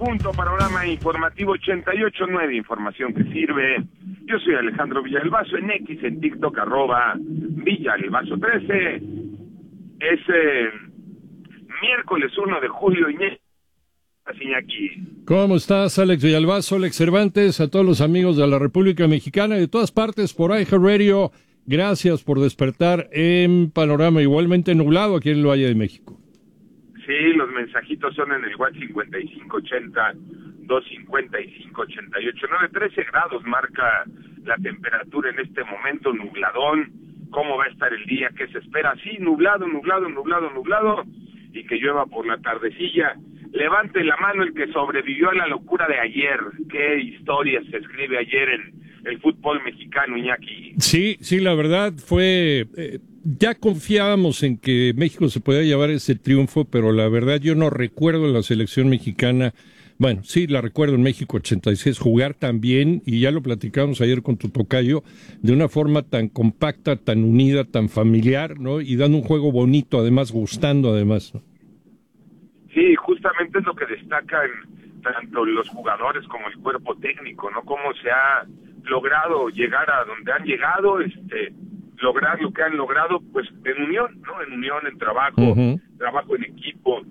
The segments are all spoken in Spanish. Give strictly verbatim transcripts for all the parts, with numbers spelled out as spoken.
punto, panorama informativo ochenta y ocho nueve, información que sirve. Yo soy Alejandro Villalbazo, en X, en TikTok, arroba Villalbazo trece. Es eh, miércoles uno de julio, Iñaki. ¿Cómo estás, Alex Villalbazo, Alex Cervantes, a todos los amigos de la República Mexicana y de todas partes por iHeartRadio? Gracias por despertar en panorama igualmente nublado aquí en el Valle de México. Sí, los mensajitos son en el WhatsApp cincuenta y cinco ochenta, doscientos cincuenta y cinco, ochenta y ocho nueve, trece grados marca la temperatura en este momento, nubladón. ¿Cómo va a estar el día? ¿Qué se espera? Sí, nublado, nublado, nublado, nublado, y que llueva por la tardecilla. Levante la mano el que sobrevivió a la locura de ayer. ¿Qué historia se escribe ayer en el fútbol mexicano, Iñaki? Sí, sí, la verdad fue... Eh, ya confiábamos en que México se podía llevar ese triunfo, pero la verdad yo no recuerdo la selección mexicana. Bueno, sí, la recuerdo en México ochenta y seis, jugar tan bien, y ya lo platicamos ayer con tu tocayo, de una forma tan compacta, tan unida, tan familiar, ¿no? Y dando un juego bonito, además, gustando, además, ¿no? Sí, justamente es lo que destacan tanto los jugadores como el cuerpo técnico, ¿no? Cómo se ha logrado llegar a donde han llegado, este, lograr lo que han logrado, pues en unión, ¿no? En unión, en trabajo, uh-huh. trabajo en equipo,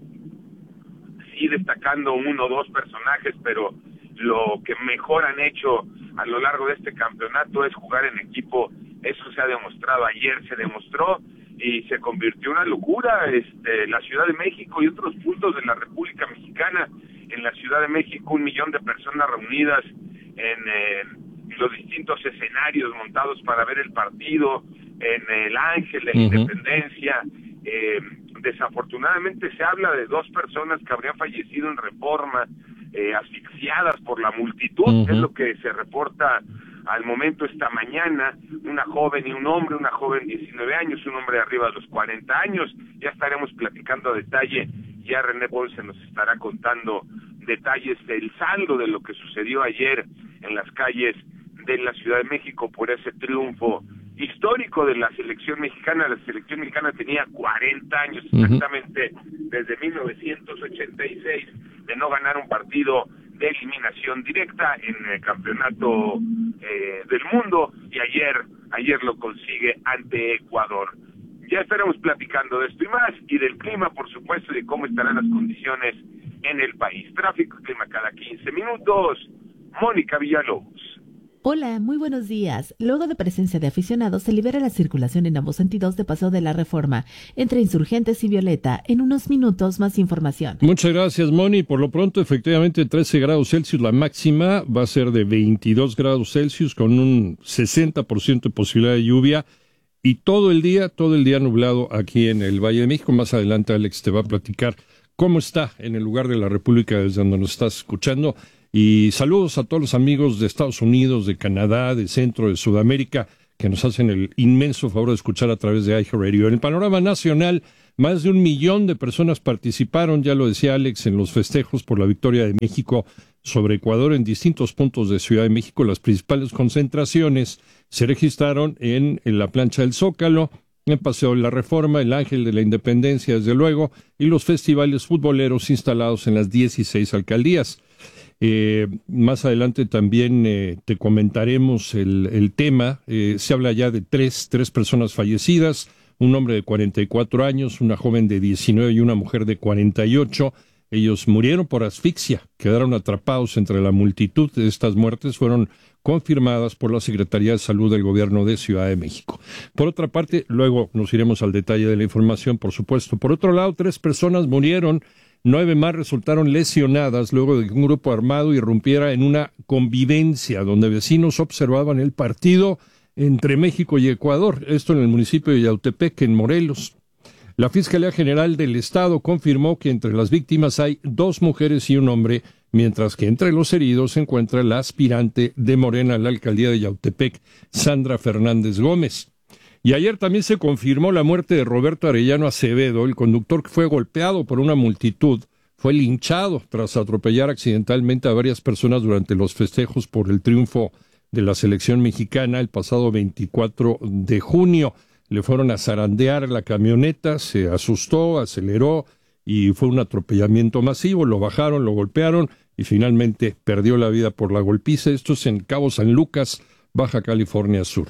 sí destacando uno o dos personajes, pero lo que mejor han hecho a lo largo de este campeonato es jugar en equipo. Eso se ha demostrado, ayer se demostró y se convirtió en una locura. Este, la Ciudad de México y otros puntos de la República Mexicana. En la Ciudad de México, un millón de personas reunidas en eh, los distintos escenarios montados para ver el partido, en el Ángel de la uh-huh. Independencia. Eh, desafortunadamente se habla de dos personas que habrían fallecido en Reforma, eh, asfixiadas por la multitud, uh-huh. es lo que se reporta al momento esta mañana. Una joven y un hombre, una joven diecinueve años, un hombre arriba de los cuarenta años. Ya estaremos platicando a detalle, ya René Ponce nos estará contando detalles del saldo de lo que sucedió ayer en las calles de la Ciudad de México por ese triunfo histórico de la selección mexicana. La selección mexicana tenía cuarenta años exactamente, uh-huh. desde mil novecientos ochenta y seis, de no ganar un partido de eliminación directa en el campeonato eh, del mundo, y ayer ayer lo consigue ante Ecuador. Ya estaremos platicando de esto y más, y del clima, por supuesto, y de cómo estarán las condiciones en el país. Tráfico y clima cada quince minutos. Mónica Villalobos. Hola, muy buenos días. Luego de presencia de aficionados, se libera la circulación en ambos sentidos de Paseo de la Reforma, entre Insurgentes y Violeta. En unos minutos, más información. Muchas gracias, Moni. Por lo pronto, efectivamente, trece grados Celsius. La máxima va a ser de veintidós grados Celsius, con un sesenta por ciento de posibilidad de lluvia. Y todo el día, todo el día nublado aquí en el Valle de México. Más adelante, Alex te va a platicar cómo está en el lugar de la República desde donde nos estás escuchando. Y saludos a todos los amigos de Estados Unidos, de Canadá, de Centro, de Sudamérica, que nos hacen el inmenso favor de escuchar a través de iHeartRadio. En el panorama nacional, más de un millón de personas participaron, ya lo decía Alex, en los festejos por la victoria de México sobre Ecuador en distintos puntos de Ciudad de México. Las principales concentraciones se registraron en, en la plancha del Zócalo, en Paseo de la Reforma, el Ángel de la Independencia, desde luego, y los festivales futboleros instalados en las dieciséis alcaldías. Eh, más adelante también eh, te comentaremos el, el tema. Eh, se habla ya de tres, tres personas fallecidas, un hombre de cuarenta y cuatro años, una joven de diecinueve y una mujer de cuarenta y ocho. Ellos murieron por asfixia, quedaron atrapados entre la multitud. De estas muertes fueron confirmadas por la Secretaría de Salud del Gobierno de Ciudad de México. Por otra parte, luego nos iremos al detalle de la información, por supuesto. Por otro lado, tres personas murieron. Nueve más resultaron lesionadas luego de que un grupo armado irrumpiera en una convivencia donde vecinos observaban el partido entre México y Ecuador, esto en el municipio de Yautepec, en Morelos. La Fiscalía General del Estado confirmó que entre las víctimas hay dos mujeres y un hombre, mientras que entre los heridos se encuentra la aspirante de Morena a la alcaldía de Yautepec, Sandra Fernández Gómez. Y ayer también se confirmó la muerte de Roberto Arellano Acevedo, el conductor que fue golpeado por una multitud, fue linchado tras atropellar accidentalmente a varias personas durante los festejos por el triunfo de la selección mexicana el pasado veinticuatro de junio. Le fueron a zarandear la camioneta, se asustó, aceleró y fue un atropellamiento masivo. Lo bajaron, lo golpearon y finalmente perdió la vida por la golpiza. Esto es en Cabo San Lucas, Baja California Sur.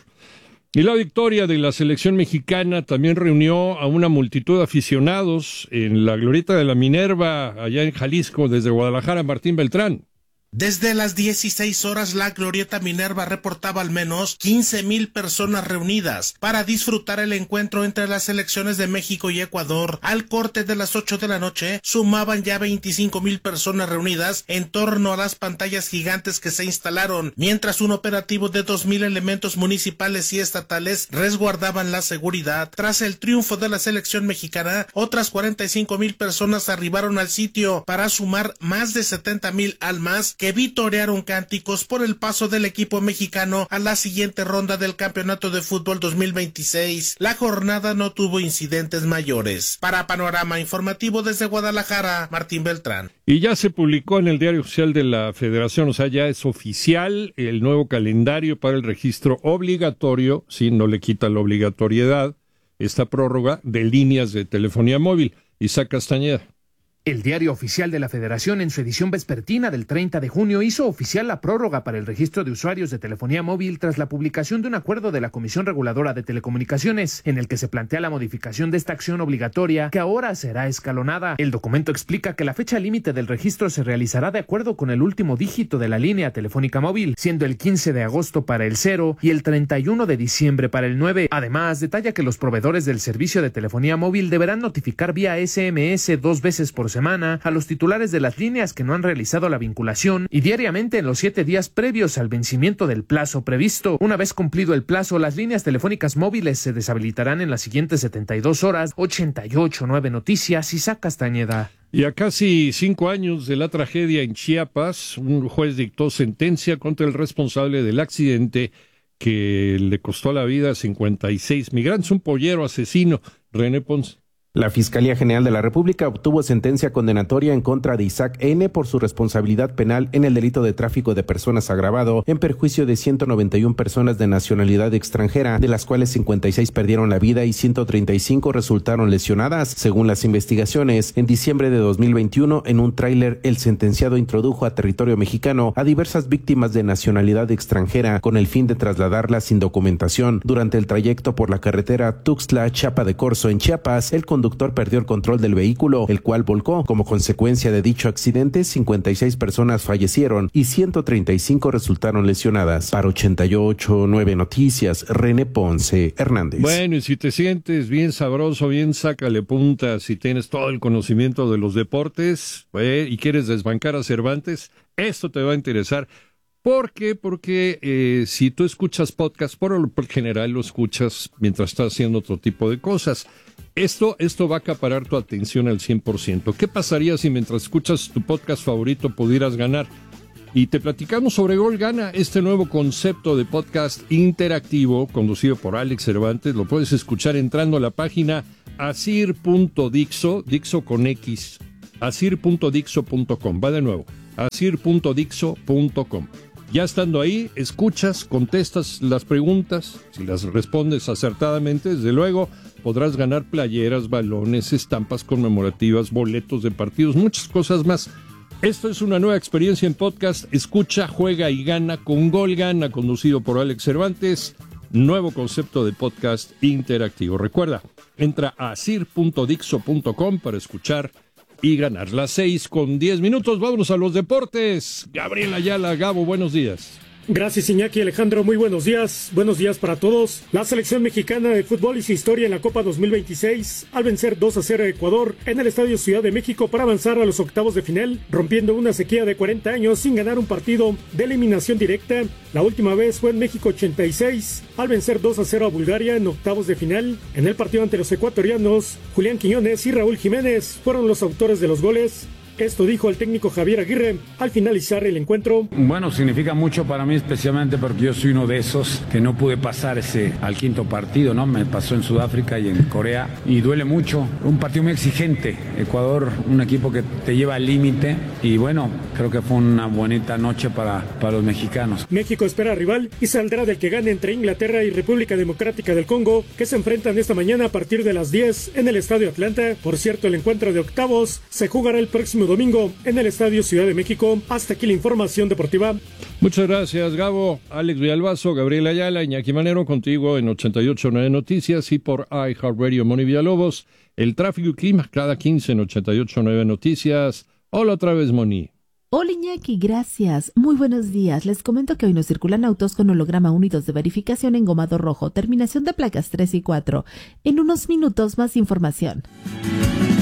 Y la victoria de la selección mexicana también reunió a una multitud de aficionados en la glorieta de la Minerva, allá en Jalisco, desde Guadalajara, Martín Beltrán. Desde las dieciséis horas, la Glorieta Minerva reportaba al menos quince mil personas reunidas para disfrutar el encuentro entre las selecciones de México y Ecuador. Al corte de las ocho de la noche, sumaban ya veinticinco mil personas reunidas en torno a las pantallas gigantes que se instalaron, mientras un operativo de dos mil elementos municipales y estatales resguardaban la seguridad. Tras el triunfo de la selección mexicana, otras cuarenta y cinco mil personas arribaron al sitio para sumar más de setenta mil almas que vitorearon cánticos por el paso del equipo mexicano a la siguiente ronda del Campeonato de Fútbol dos mil veintiséis. La jornada no tuvo incidentes mayores. Para Panorama Informativo desde Guadalajara, Martín Beltrán. Y ya se publicó en el Diario Oficial de la Federación, o sea, ya es oficial el nuevo calendario para el registro obligatorio, si no le quita la obligatoriedad, esta prórroga de líneas de telefonía móvil. Isaac Castañeda. El Diario Oficial de la Federación, en su edición vespertina del treinta de junio, hizo oficial la prórroga para el registro de usuarios de telefonía móvil tras la publicación de un acuerdo de la Comisión Reguladora de Telecomunicaciones, en el que se plantea la modificación de esta acción obligatoria, que ahora será escalonada. El documento explica que la fecha límite del registro se realizará de acuerdo con el último dígito de la línea telefónica móvil, siendo el quince de agosto para el cero y el treinta y uno de diciembre para el nueve. Además, detalla que los proveedores del servicio de telefonía móvil deberán notificar vía ese eme ese dos veces por semana a los titulares de las líneas que no han realizado la vinculación y diariamente en los siete días previos al vencimiento del plazo previsto. Una vez cumplido el plazo, las líneas telefónicas móviles se deshabilitarán en las siguientes setenta y dos horas. ochenta y ocho punto nueve Noticias, Isaac Castañeda. Y a casi cinco años de la tragedia en Chiapas, un juez dictó sentencia contra el responsable del accidente que le costó la vida a cincuenta y seis migrantes, un pollero asesino. René Ponce. La Fiscalía General de la República obtuvo sentencia condenatoria en contra de Isaac N. por su responsabilidad penal en el delito de tráfico de personas agravado en perjuicio de ciento noventa y una personas de nacionalidad extranjera, de las cuales cincuenta y seis perdieron la vida y ciento treinta y cinco resultaron lesionadas. Según las investigaciones, en diciembre de dos mil veintiuno, en un tráiler, el sentenciado introdujo a territorio mexicano a diversas víctimas de nacionalidad extranjera con el fin de trasladarlas sin documentación. Durante el trayecto por la carretera Tuxtla-Chiapa de Corzo en Chiapas, el conductor perdió el control del vehículo, el cual volcó. Como consecuencia de dicho accidente, cincuenta y seis personas fallecieron y ciento treinta y cinco resultaron lesionadas. Para ochenta y ocho punto nueve Noticias, René Ponce Hernández. Bueno, y si te sientes bien sabroso, bien sácale punta, si tienes todo el conocimiento de los deportes eh, y quieres desbancar a Cervantes, esto te va a interesar. ¿Por qué? Porque eh, si tú escuchas podcast, por lo general lo escuchas mientras estás haciendo otro tipo de cosas. Esto, esto va a acaparar tu atención al cien por ciento. ¿Qué pasaría si mientras escuchas tu podcast favorito pudieras ganar? Y te platicamos sobre Gol Gana, este nuevo concepto de podcast interactivo conducido por Alex Cervantes. Lo puedes escuchar entrando a la página asir punto dixo, Dixo con X, asir punto dixo punto com. Va de nuevo, asir punto dixo punto com. Ya estando ahí, escuchas, contestas las preguntas, si las respondes acertadamente, desde luego podrás ganar playeras, balones, estampas conmemorativas, boletos de partidos, muchas cosas más. Esto es una nueva experiencia en podcast. Escucha, juega y gana con Gol Gana, conducido por Alex Cervantes. Nuevo concepto de podcast interactivo. Recuerda, entra a asir punto dixo punto com para escuchar y ganar. Las seis con diez minutos. Vámonos a los deportes. Gabriel Ayala, Gabo, buenos días. Gracias, Iñaki. Alejandro, muy buenos días. Buenos días para todos. La selección mexicana de fútbol hizo historia en la Copa dos mil veintiséis al vencer dos a cero a Ecuador en el Estadio Ciudad de México para avanzar a los octavos de final, rompiendo una sequía de cuarenta años sin ganar un partido de eliminación directa. La última vez fue en México ochenta y seis, al vencer dos a cero a Bulgaria en octavos de final. En el partido ante los ecuatorianos, Julián Quiñones y Raúl Jiménez fueron los autores de los goles. Esto dijo el técnico Javier Aguirre al finalizar el encuentro. Bueno, significa mucho para mí, especialmente porque yo soy uno de esos que no pude pasar ese al quinto partido, ¿no? Me pasó en Sudáfrica y en Corea y duele mucho. Un partido muy exigente. Ecuador, un equipo que te lleva al límite y bueno, creo que fue una bonita noche para, para los mexicanos. México espera rival y saldrá del que gane entre Inglaterra y República Democrática del Congo, que se enfrentan esta mañana a partir de las diez en el Estadio Atlanta. Por cierto, el encuentro de octavos se jugará el próximo domingo en el Estadio Ciudad de México. Hasta aquí la información deportiva. Muchas gracias, Gabo. Alex Villalbazo, Gabriel Ayala, Iñaki Manero, contigo en ochenta y ocho punto nueve Noticias y por iHeartRadio. Moni Villalobos, el tráfico y clima cada quince en ochenta y ocho punto nueve Noticias. Hola otra vez, Moni. Hola Iñaki, gracias. Muy buenos días. Les comento que hoy nos circulan autos con holograma uno y dos de verificación en gomado rojo, terminación de placas tres y cuatro. En unos minutos más información.